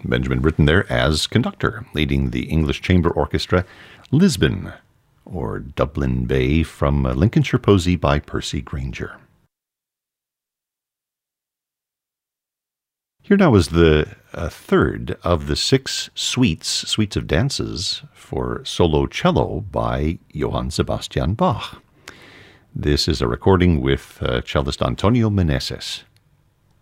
Benjamin Britten there as conductor, leading the English Chamber Orchestra, Lisbon, or Dublin Bay, from Lincolnshire Posy by Percy Grainger. Here now is the third of the 6 suites of dances for solo cello by Johann Sebastian Bach. This is a recording with cellist Antonio Meneses.